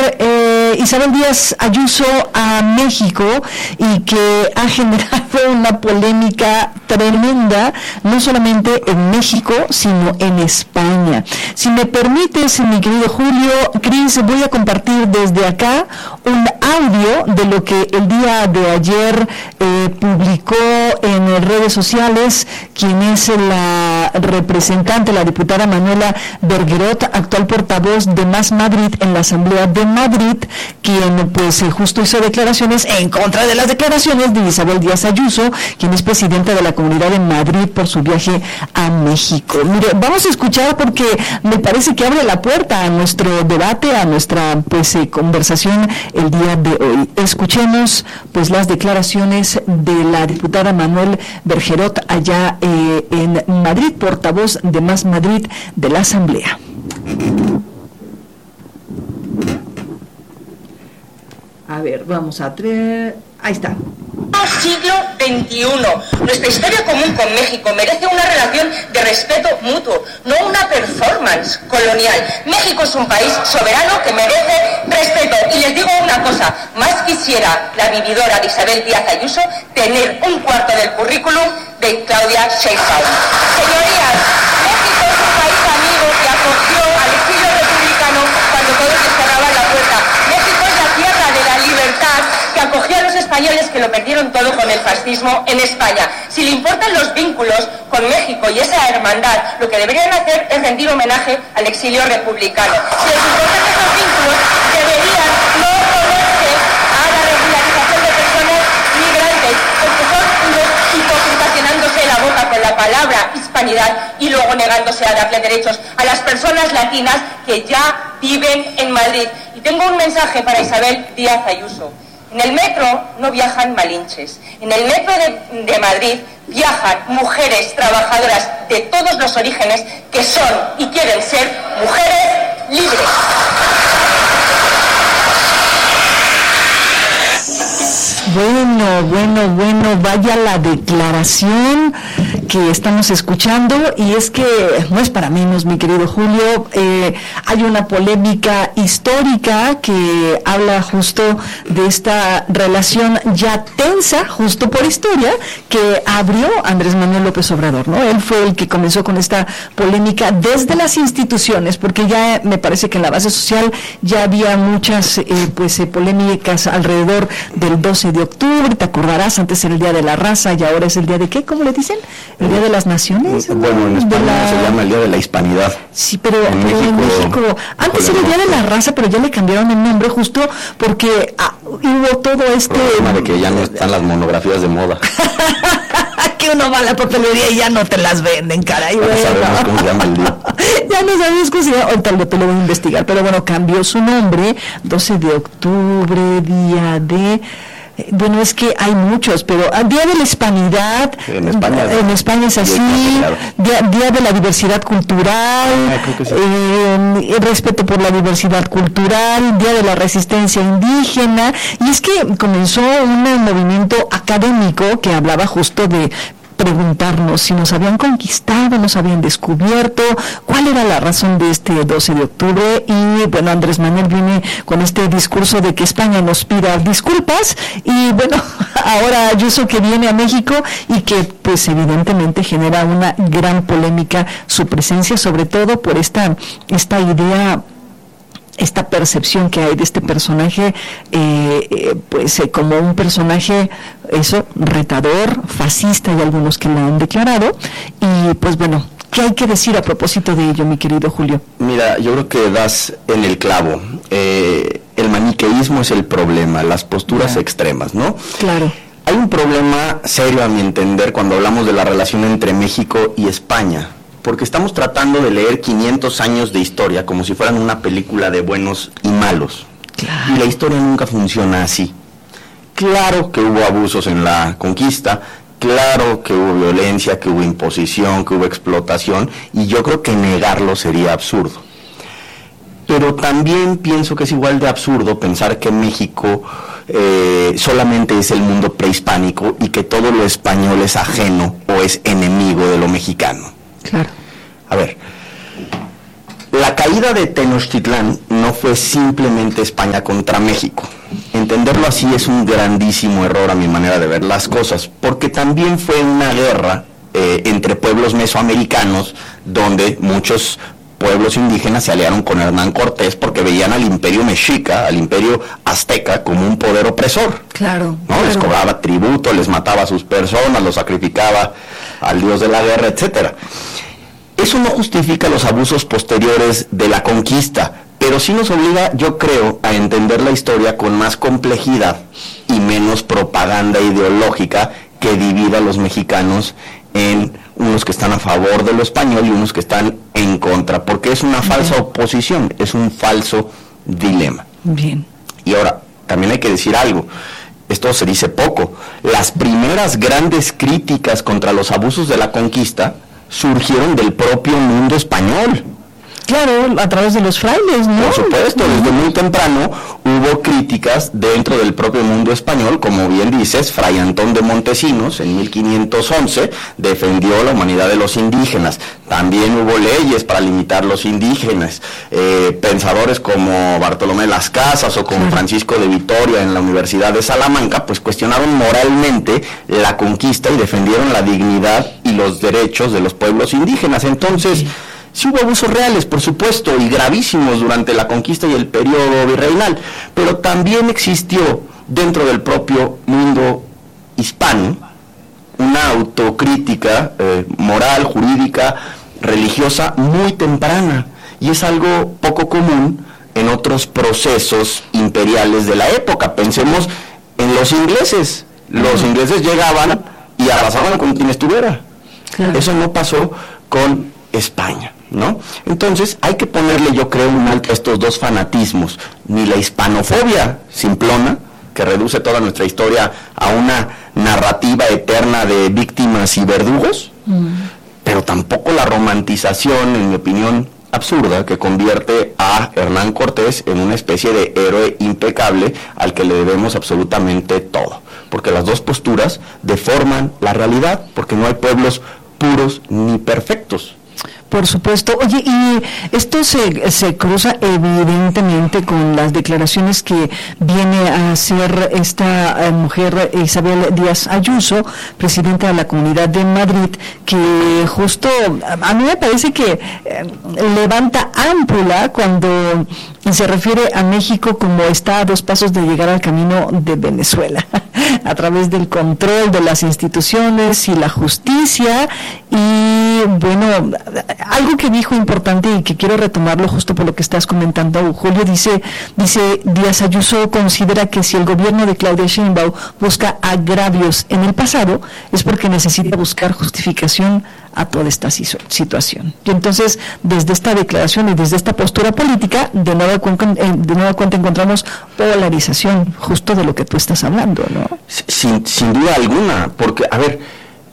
Isabel Díaz Ayuso a México y que ha generado una polémica tremenda, no solamente en México, sino en España. Si me permites, mi querido Julio, Cris, voy a compartir desde acá un audio de lo que el día de ayer publicó en redes sociales quien es la representante, la diputada Manuela Bergerot, actual portavoz de Más Madrid en la Asamblea de Madrid, quien pues justo hizo declaraciones en contra de las declaraciones de Isabel Díaz Ayuso, quien es presidenta de la Comunidad de Madrid por su viaje a México. Mire, vamos a escuchar porque me parece que abre la puerta a nuestro debate, a nuestra pues conversación el día de hoy. Escuchemos pues las declaraciones de la diputada Manuel Bergerot allá en Madrid, portavoz de Más Madrid de la Asamblea. A ver, vamos a traer... Ahí está. Siglo XXI. Nuestra historia común con México merece una relación de respeto mutuo, no una performance colonial. México es un país soberano que merece respeto. Y les digo una cosa, más quisiera la vividora de Isabel Díaz Ayuso tener un cuarto del currículum de Claudia Sheinbaum. Señorías, México es un país amigo que acogió al exilio republicano cuando todos les cerraban la puerta. México es la tierra de la libertad que acogió a los españoles que lo perdieron todo con el fascismo en España. Si le importan los vínculos con México y esa hermandad, lo que deberían hacer es rendir homenaje al exilio republicano. Si les importan esos vínculos, deberían no oponerse a la regularización de personas migrantes, porque son unos hipócritas llenándose la boca con la palabra hispanidad y luego negándose a darle derechos a las personas latinas que ya viven en Madrid. Y tengo un mensaje para Isabel Díaz Ayuso. En el metro no viajan malinches. En el metro de Madrid viajan mujeres trabajadoras de todos los orígenes que son y quieren ser mujeres libres. Bueno, vaya la declaración que estamos escuchando, y es que no es para menos, mi querido Julio. Hay una polémica histórica que habla justo de esta relación ya tensa, justo por historia, que abrió Andrés Manuel López Obrador, ¿no? Él fue el que comenzó con esta polémica desde las instituciones, porque ya me parece que en la base social ya había muchas polémicas alrededor del 12 de octubre, te acordarás, antes era el Día de la Raza y ahora es el Día de ¿qué? ¿Cómo le dicen? ¿El Día de las Naciones? Bueno, en España se llama el Día de la Hispanidad. Sí, pero en México antes era el Día de la Raza, pero ya le cambiaron el nombre justo porque hubo todo este... problema de que ya no están las monografías de moda. Que uno va a la papelería y ya no te las venden, caray. Ya no sabemos cómo se llama el día. Ya no sabemos cómo se llama, ahorita te lo voy a investigar, pero bueno, cambió su nombre, 12 de octubre, día de... Bueno, es que hay muchos, pero Día de la Hispanidad, en España es así, Día de la Diversidad Cultural, sí. Respeto por la diversidad cultural, Día de la Resistencia Indígena, y es que comenzó un movimiento académico que hablaba justo de preguntarnos si nos habían conquistado, nos habían descubierto, cuál era la razón de este 12 de octubre, y bueno, Andrés Manuel viene con este discurso de que España nos pida disculpas, y bueno, ahora Ayuso que viene a México y que pues evidentemente genera una gran polémica su presencia, sobre todo por esta idea, esta percepción que hay de este personaje, como un personaje, retador, fascista, y algunos que lo han declarado, y pues bueno, ¿qué hay que decir a propósito de ello, mi querido Julio? Mira, yo creo que das en el clavo. El maniqueísmo es el problema, las posturas extremas, ¿no? Claro. Hay un problema serio, a mi entender, cuando hablamos de la relación entre México y España, porque estamos tratando de leer 500 años de historia como si fueran una película de buenos y malos. Claro. Y la historia nunca funciona así. Claro que hubo abusos en la conquista, claro que hubo violencia, que hubo imposición, que hubo explotación, y yo creo que negarlo sería absurdo. Pero también pienso que es igual de absurdo pensar que México solamente es el mundo prehispánico y que todo lo español es ajeno o es enemigo de lo mexicano. Claro. A ver, La caída de Tenochtitlán no fue simplemente España contra México. Entenderlo así es un grandísimo error a mi manera de ver las cosas, porque también fue una guerra entre pueblos mesoamericanos, donde muchos pueblos indígenas se aliaron con Hernán Cortés porque veían al imperio mexica, al imperio azteca, como un poder opresor. Claro. ¿No? Claro. Les cobraba tributo, les mataba a sus personas, los sacrificaba al dios de la guerra, etcétera. Eso no justifica los abusos posteriores de la conquista, pero sí nos obliga, yo creo, a entender la historia con más complejidad y menos propaganda ideológica que divida a los mexicanos en unos que están a favor de lo español y unos que están en contra, porque es una falsa oposición, es un falso dilema. Bien. Y ahora, también hay que decir algo, esto se dice poco, las primeras grandes críticas contra los abusos de la conquista surgieron del propio mundo español. Claro, a través de los frailes, ¿no? Por supuesto, desde muy temprano hubo críticas dentro del propio mundo español, como bien dices, Fray Antón de Montesinos en 1511 defendió la humanidad de los indígenas, también hubo leyes para limitar los indígenas, pensadores como Bartolomé de las Casas o como Francisco de Vitoria en la Universidad de Salamanca, pues cuestionaron moralmente la conquista y defendieron la dignidad y los derechos de los pueblos indígenas. Entonces, sí hubo abusos reales, por supuesto, y gravísimos durante la conquista y el periodo virreinal, pero también existió dentro del propio mundo hispano una autocrítica moral, jurídica, religiosa muy temprana, y es algo poco común en otros procesos imperiales de la época. Pensemos en los ingleses. Los ingleses llegaban y arrasaban con quien estuviera. Claro. Eso no pasó con España, ¿no? Entonces hay que ponerle, yo creo, un alto a estos dos fanatismos, ni la hispanofobia simplona, que reduce toda nuestra historia a una narrativa eterna de víctimas y verdugos, pero tampoco la romantización, en mi opinión, absurda, que convierte a Hernán Cortés en una especie de héroe impecable al que le debemos absolutamente todo, porque las dos posturas deforman la realidad, porque no hay pueblos puros ni perfectos. Por supuesto. Oye, y esto se cruza evidentemente con las declaraciones que viene a hacer esta mujer Isabel Díaz Ayuso, presidenta de la Comunidad de Madrid, que justo a mí me parece que levanta ámpula cuando se refiere a México como está a 2 pasos de llegar al camino de Venezuela, a través del control de las instituciones y la justicia. Y bueno, algo que dijo importante y que quiero retomarlo justo por lo que estás comentando, Julio, dice Díaz Ayuso considera que si el gobierno de Claudia Sheinbaum busca agravios en el pasado es porque necesita buscar justificación a toda esta situación. Y entonces, desde esta declaración y desde esta postura política, de nueva cuenta encontramos polarización, justo de lo que tú estás hablando, ¿no? Sin duda alguna, porque, a ver,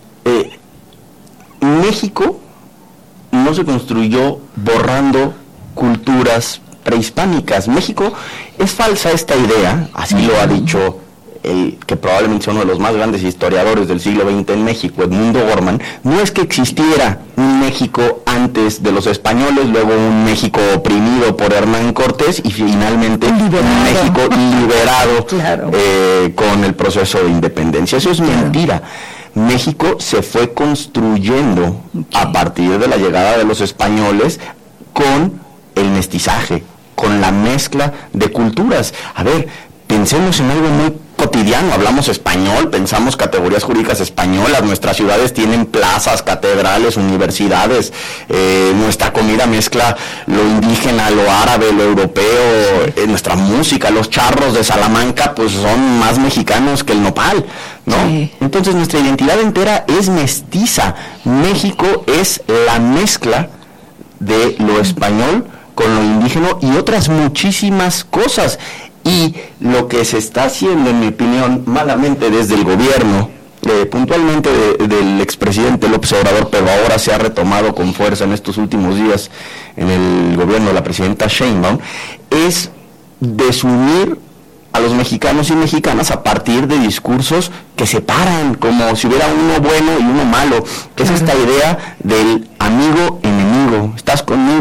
México no se construyó borrando culturas prehispánicas. México, es falsa esta idea, así lo ha dicho el que probablemente sea uno de los más grandes historiadores del siglo XX en México, Edmundo Gorman. No es que existiera un México antes de los españoles, luego un México oprimido por Hernán Cortés y finalmente un México liberado claro. Con el proceso de independencia. Eso es mentira. México se fue construyendo a partir de la llegada de los españoles con el mestizaje, con la mezcla de culturas. A ver, pensemos en algo muy cotidiano, hablamos español, pensamos categorías jurídicas españolas, nuestras ciudades tienen plazas, catedrales, universidades, nuestra comida mezcla lo indígena, lo árabe, lo europeo, nuestra música, los charros de Salamanca pues son más mexicanos que el nopal, ¿no? Sí. Entonces nuestra identidad entera es mestiza. México es la mezcla de lo español con lo indígena y otras muchísimas cosas. Y lo que se está haciendo, en mi opinión, malamente desde el gobierno, puntualmente del expresidente López Obrador, pero ahora se ha retomado con fuerza en estos últimos días en el gobierno de la presidenta Sheinbaum, es desunir a los mexicanos y mexicanas a partir de discursos que separan, como si hubiera uno bueno y uno malo. Es esta idea del amigo-enemigo, ¿estás conmigo o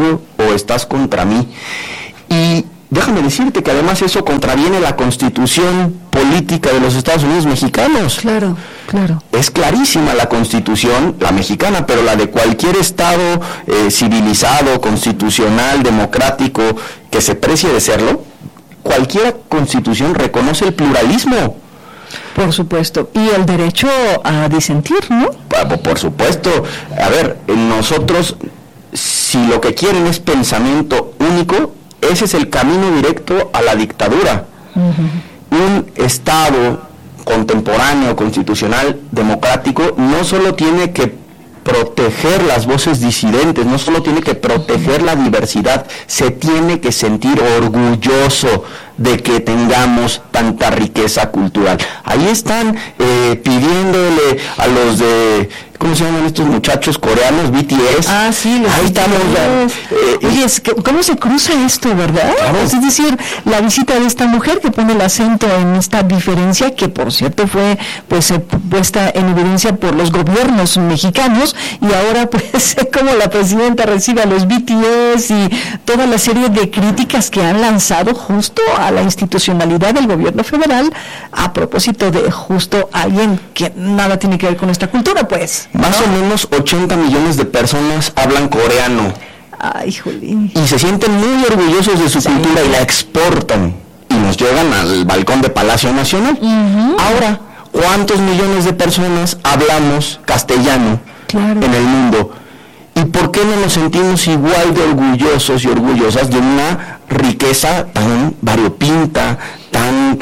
o estás contra mí. Y déjame decirte que además eso contraviene la Constitución política de los Estados Unidos mexicanos. Claro, claro. Es clarísima la Constitución, la mexicana, pero la de cualquier Estado civilizado, constitucional, democrático, que se precie de serlo. Cualquier Constitución reconoce el pluralismo. Por supuesto. Y el derecho a disentir, ¿no? Por supuesto. A ver, nosotros, si lo que quieren es pensamiento único, ese es el camino directo a la dictadura. Un Estado contemporáneo, constitucional, democrático, no solo tiene que proteger las voces disidentes, no solo tiene que proteger la diversidad, se tiene que sentir orgulloso de que tengamos tanta riqueza cultural. Ahí están pidiéndole a los de, ¿cómo se llaman estos muchachos coreanos? BTS. Ah, sí, los ahí estamos. Oye, ¿cómo se cruza esto, verdad? Claro. Es decir, la visita de esta mujer que pone el acento en esta diferencia, que por cierto fue pues puesta en evidencia por los gobiernos mexicanos, y ahora pues como la presidenta recibe a los BTS y toda la serie de críticas que han lanzado justo a la institucionalidad del gobierno federal a propósito de justo alguien que nada tiene que ver con esta cultura, pues. Más o menos 80 millones de personas hablan coreano. Ay, jolín. Y se sienten muy orgullosos de su cultura y la exportan. Y nos llegan al balcón de Palacio Nacional. Ahora, ¿cuántos millones de personas hablamos castellano en el mundo? ¿Y por qué no nos sentimos igual de orgullosos y orgullosas de una riqueza tan variopinta, tan...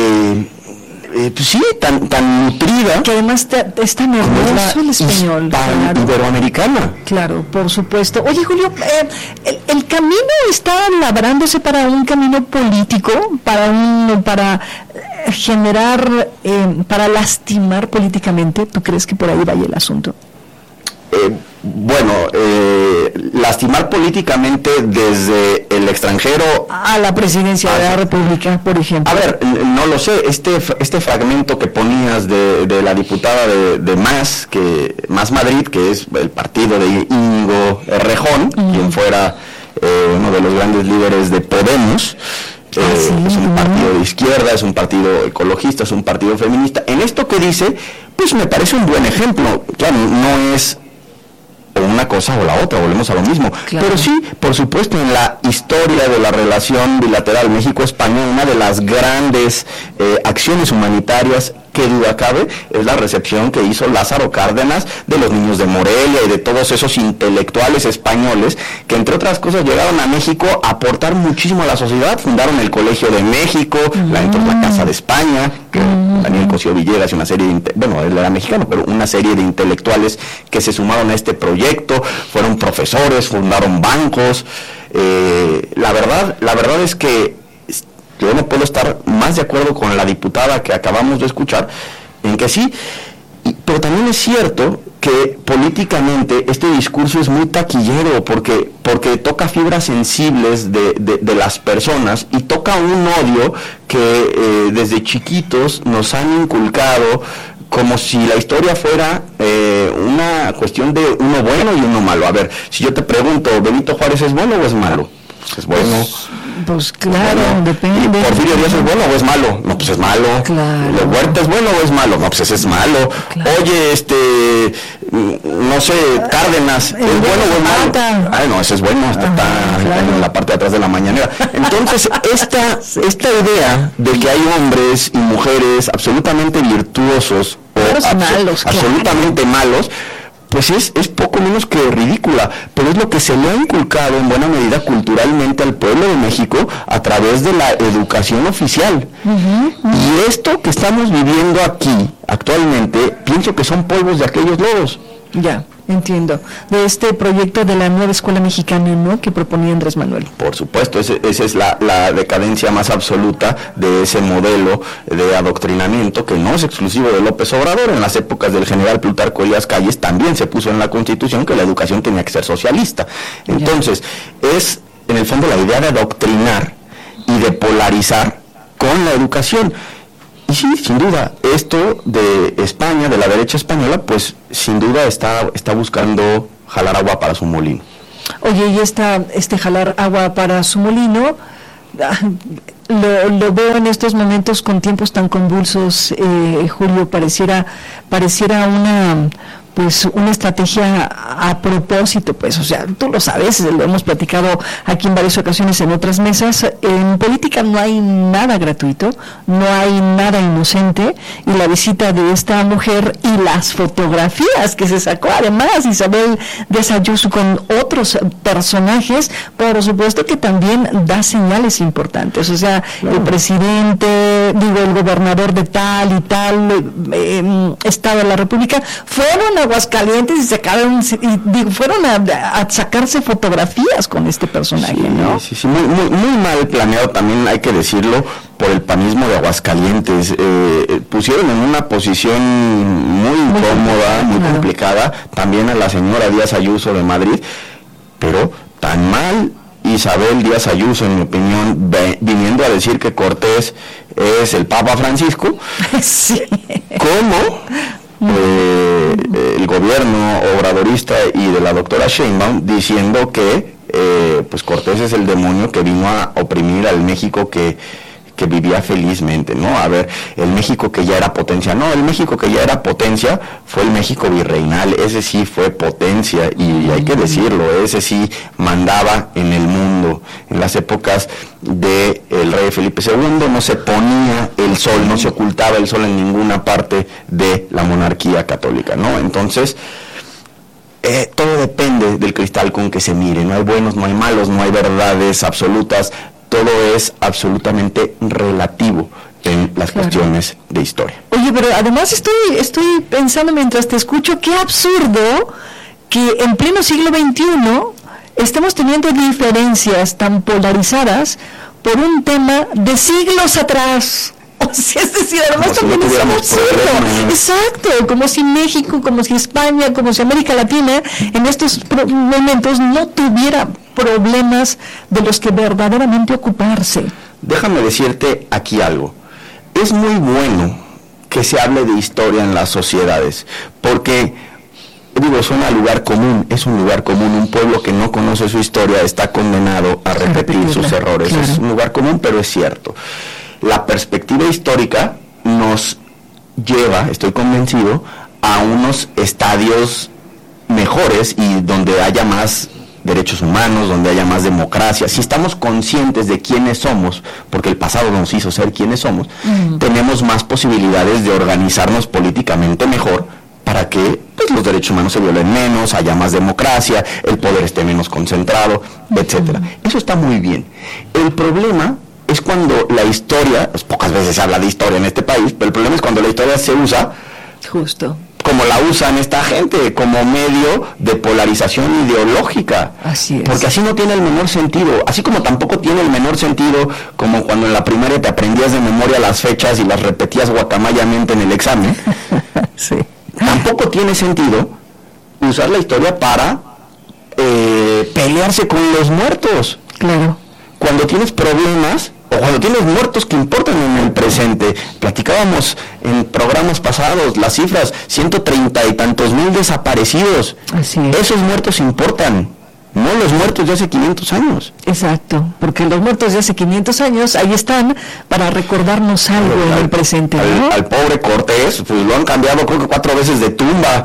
tan nutrida, que además es tan hermoso el español, tan iberoamericana. Claro, por supuesto. Oye, Julio, el camino está labrándose para un camino político, para generar, para lastimar políticamente. ¿Tú crees que por ahí vaya el asunto? Lastimar políticamente desde el extranjero a la presidencia de la República, por ejemplo. A ver, no lo sé, este fragmento que ponías de la diputada de Más Madrid, que es el partido de Íñigo Errejón, quien fuera uno de los grandes líderes de Podemos. Es un partido de izquierda, es un partido ecologista, es un partido feminista. En esto que dice, pues me parece un buen ejemplo. Claro, no es una cosa o la otra, volvemos a lo mismo. Claro. Pero sí, por supuesto, en la historia de la relación bilateral México-España, una de las grandes acciones humanitarias, que duda cabe, es la recepción que hizo Lázaro Cárdenas de los niños de Morelia y de todos esos intelectuales españoles que, entre otras cosas, llegaron a México a aportar muchísimo a la sociedad. Fundaron el Colegio de México, la Casa de España, que Daniel Cosío Villegas y una serie de, él era mexicano, pero una serie de intelectuales que se sumaron a este proyecto, fueron profesores, fundaron bancos. La verdad es que yo no puedo estar más de acuerdo con la diputada que acabamos de escuchar, en que sí, pero también es cierto que políticamente este discurso es muy taquillero, porque toca fibras sensibles de las personas y toca un odio que desde chiquitos nos han inculcado, como si la historia fuera una cuestión de uno bueno y uno malo. A ver, si yo te pregunto, ¿Benito Juárez es bueno o es malo? Es bueno. Pues claro, bueno. depende. ¿Y Porfirio Díaz es bueno o es malo? No, pues es malo. Claro. ¿Huerta es bueno o es malo? No, pues ese es malo. Claro. Oye, no sé, Cárdenas, ¿es bueno o es malo? Ay, no, ese es bueno, está en la parte de atrás de la mañanera. Entonces, esta idea de que hay hombres y mujeres absolutamente virtuosos o malos, absolutamente malos, pues es poco menos que ridícula, pero es lo que se le ha inculcado en buena medida culturalmente al pueblo de México a través de la educación oficial. Y esto que estamos viviendo aquí actualmente, pienso que son polvos de aquellos lodos. Ya, entiendo. De este proyecto de la nueva escuela mexicana, ¿no?, que proponía Andrés Manuel. Por supuesto, esa es la decadencia más absoluta de ese modelo de adoctrinamiento que no es exclusivo de López Obrador. En las épocas del general Plutarco Elías Calles también se puso en la Constitución que la educación tenía que ser socialista. Entonces, es en el fondo la idea de adoctrinar y de polarizar con la educación. Y sí, sin duda, esto de España, de la derecha española, pues sin duda está buscando jalar agua para su molino. Oye, y jalar agua para su molino, lo veo en estos momentos con tiempos tan convulsos, Julio, pareciera una estrategia a propósito, pues, o sea, tú lo sabes, lo hemos platicado aquí en varias ocasiones en otras mesas. En política no hay nada gratuito, no hay nada inocente, y la visita de esta mujer y las fotografías que se sacó, además, Isabel Díaz Ayuso con otros personajes, por supuesto que también da señales importantes. O sea, el presidente, el gobernador de tal y tal estado de la República fueron a Aguascalientes y fueron a sacarse fotografías con este personaje, sí, ¿no? Sí, muy mal planeado, también hay que decirlo, por el panismo de Aguascalientes. Pusieron en una posición muy incómoda, muy complicada, también a la señora Díaz Ayuso de Madrid, pero tan mal Isabel Díaz Ayuso, en mi opinión, viniendo a decir que Cortés es el Papa Francisco, sí. ¿Cómo? El gobierno obradorista y de la doctora Sheinbaum diciendo que pues Cortés es el demonio que vino a oprimir al México que vivía felizmente, ¿no? A ver, el México que ya era potencia, no, el México que ya era potencia fue el México virreinal, ese sí fue potencia, y hay que decirlo, ese sí mandaba en el mundo. En las épocas de el rey Felipe II no se ponía el sol, no se ocultaba el sol en ninguna parte de la monarquía católica, ¿no? Entonces, todo depende del cristal con que se mire, no hay buenos, no hay malos, no hay verdades absolutas, todo es absolutamente relativo en las cuestiones de historia. Oye, pero además estoy pensando mientras te escucho, qué absurdo que en pleno siglo XXI estemos teniendo diferencias tan polarizadas por un tema de siglos atrás. O sea, es decir, además también es absurdo. Exacto, como si México, como si España, como si América Latina en estos momentos no tuviera problemas de los que verdaderamente ocuparse. Déjame decirte aquí algo. Es muy bueno que se hable de historia en las sociedades, porque, suena a lugar común, es un lugar común. Un pueblo que no conoce su historia está condenado a repetir sus errores. Claro. Es un lugar común, pero es cierto. La perspectiva histórica nos lleva, estoy convencido, a unos estadios mejores y donde haya más derechos humanos, donde haya más democracia. Si estamos conscientes de quiénes somos, porque el pasado nos hizo ser quienes somos, tenemos más posibilidades de organizarnos políticamente mejor para que los derechos humanos se violen menos, haya más democracia, el poder esté menos concentrado, etcétera. Eso está muy bien. El problema es cuando la historia, pues pocas veces se habla de historia en este país, pero el problema es cuando la historia se usa justo como la usan esta gente, como medio de polarización ideológica. Así es. Porque así no tiene el menor sentido, así como tampoco tiene el menor sentido como cuando en la primaria te aprendías de memoria las fechas y las repetías guacamayamente en el examen. Sí. Tampoco tiene sentido usar la historia para pelearse con los muertos. Claro. Cuando tienes problemas o cuando tienes muertos que importan en el presente. Platicábamos en programas pasados las cifras, 130 y tantos mil desaparecidos. Así es. Esos muertos importan, no los muertos de hace 500 años. Exacto, porque los muertos de hace 500 años ahí están para recordarnos algo en el presente, ¿no? Al pobre Cortés, pues lo han cambiado creo que 4 veces de tumba.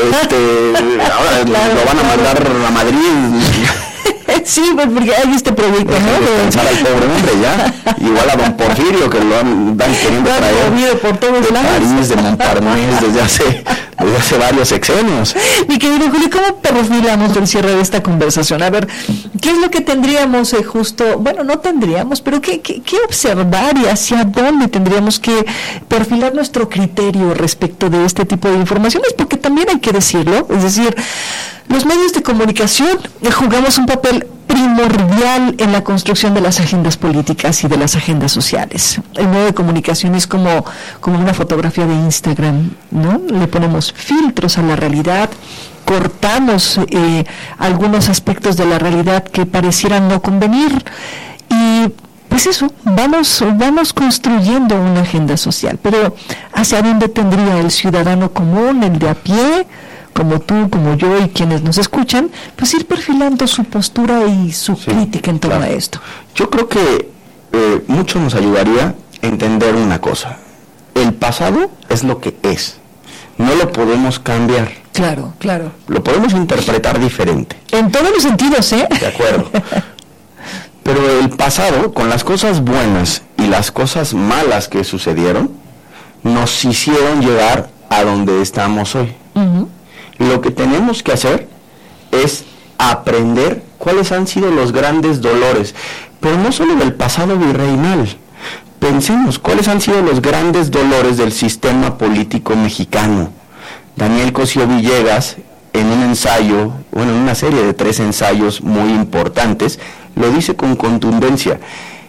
Ahora claro, lo van a mandar a Madrid. Sí, pues porque hay este proyecto, ¿no? Pensar al pobre hombre ya, igual a don Porfirio, que lo han queriendo traer por todos lados. París, de Montparnasse, desde hace varios sexenios. Mi querido Julio, ¿cómo perfilamos el cierre de esta conversación? A ver, ¿qué es lo que tendríamos no tendríamos, pero qué observar y hacia dónde tendríamos que perfilar nuestro criterio respecto de este tipo de informaciones? Porque también hay que decirlo, es decir, los medios de comunicación jugamos un papel primordial en la construcción de las agendas políticas y de las agendas sociales. El medio de comunicación es como una fotografía de Instagram, ¿no? Le ponemos filtros a la realidad, cortamos algunos aspectos de la realidad que parecieran no convenir y pues eso, vamos construyendo una agenda social. Pero ¿hacia dónde tendría el ciudadano común, el de a pie, como tú, como yo y quienes nos escuchan, pues ir perfilando su postura y su crítica en torno a esto. Yo creo que mucho nos ayudaría entender una cosa. El pasado es lo que es. No lo podemos cambiar. Claro, claro. Lo podemos interpretar diferente. En todos los sentidos, ¿eh? De acuerdo. Pero el pasado, con las cosas buenas y las cosas malas que sucedieron, nos hicieron llegar a donde estamos hoy. Uh-huh. Lo que tenemos que hacer es aprender cuáles han sido los grandes dolores, pero no solo del pasado virreinal. Pensemos cuáles han sido los grandes dolores del sistema político mexicano. Daniel Cosío Villegas, en un ensayo, en una serie de 3 ensayos muy importantes, lo dice con contundencia.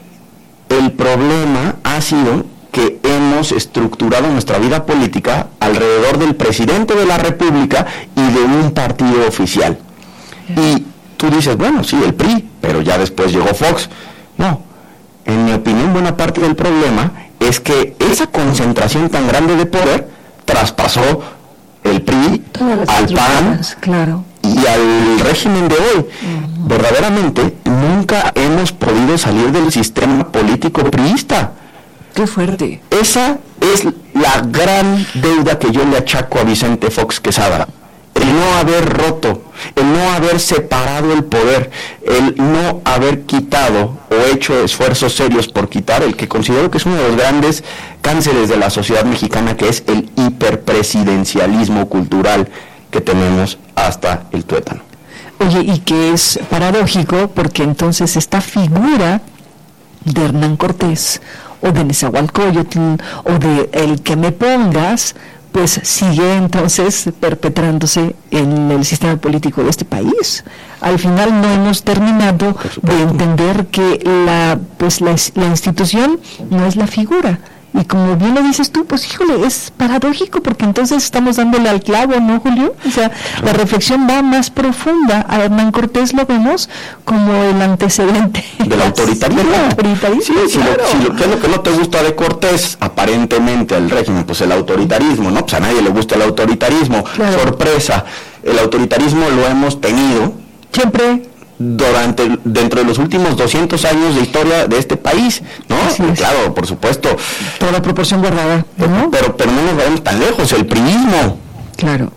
El problema ha sido que hemos estructurado nuestra vida política alrededor del presidente de la República y de un partido oficial. Y tú dices, bueno, sí, el PRI, pero ya después llegó Fox. No, en mi opinión, buena parte del problema es que esa concentración tan grande de poder traspasó el PRI al PAN, claro, y al régimen de hoy. Uh-huh. Verdaderamente, nunca hemos podido salir del sistema político priista. ¡Qué fuerte! Esa es la gran deuda que yo le achaco a Vicente Fox Quesada. El no haber roto, el no haber separado el poder, el no haber quitado o hecho esfuerzos serios por quitar el que considero que es uno de los grandes cánceres de la sociedad mexicana, que es el hiperpresidencialismo cultural que tenemos hasta el tuétano. Oye, y que es paradójico, porque entonces esta figura de Hernán Cortés, o de Nezahualcóyotl, o de el que me pongas, pues sigue entonces perpetrándose en el sistema político de este país. Al final no hemos terminado de entender que la institución no es la figura. Y como bien lo dices tú, pues híjole, es paradójico, porque entonces estamos dándole al clavo, ¿no, Julio? O sea, la reflexión va más profunda. A Hernán Cortés lo vemos como el antecedente del autoritarismo. Sí, claro. ¿Qué es lo que no te gusta de Cortés? Aparentemente al régimen, pues el autoritarismo, ¿no? Pues a nadie le gusta el autoritarismo. Claro. Sorpresa, el autoritarismo lo hemos tenido siempre dentro de los últimos 200 años de historia de este país, ¿no? Claro, por supuesto. Toda proporción guardada, ¿no? Pero no nos vayamos tan lejos, el priismo. Claro.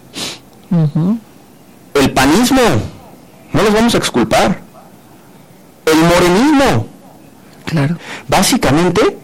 Uh-huh. El panismo, no los vamos a exculpar. El morenismo. Claro. Básicamente,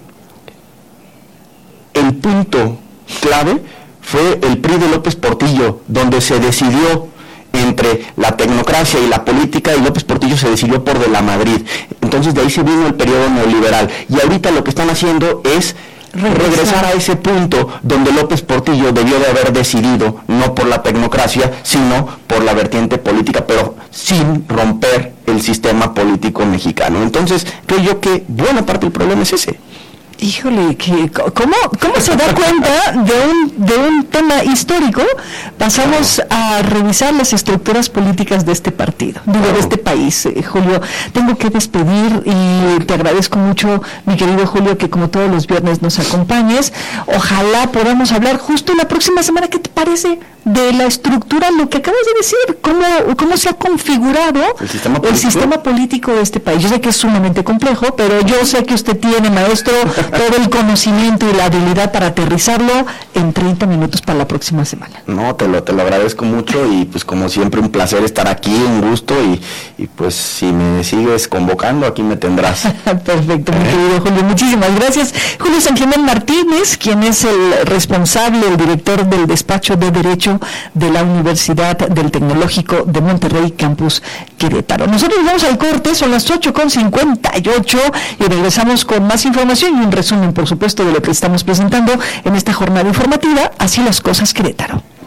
el punto clave fue el PRI de López Portillo, donde se decidió entre la tecnocracia y la política, y López Portillo se decidió por de la Madrid. Entonces de ahí se vino el periodo neoliberal, y ahorita lo que están haciendo es regresar a ese punto donde López Portillo debió de haber decidido, no por la tecnocracia, sino por la vertiente política, pero sin romper el sistema político mexicano. Entonces creo yo que buena parte del problema es ese. Híjole, ¿cómo se da cuenta de un tema histórico? Pasamos a revisar las estructuras políticas de este partido, de este país. Julio, tengo que despedir y te agradezco mucho, mi querido Julio, que como todos los viernes nos acompañes. Ojalá podamos hablar justo la próxima semana. ¿Qué te parece de la estructura, lo que acabas de decir? ¿Cómo se ha configurado el sistema político de este país? Yo sé que es sumamente complejo, pero yo sé que usted tiene, maestro, todo el conocimiento y la habilidad para aterrizarlo en 30 minutos para la próxima semana. No, te lo agradezco mucho, y pues como siempre un placer estar aquí, un gusto, y pues si me sigues convocando, aquí me tendrás. Perfecto, mi querido Julio, muchísimas gracias. Julio San Clemente Martínez, quien es el responsable, el director del despacho de Derecho de la Universidad del Tecnológico de Monterrey, Campus Querétaro. Nosotros vamos al corte, son las 8:58, y regresamos con más información y un resumen, por supuesto, de lo que estamos presentando en esta jornada informativa. Así las cosas, Querétaro.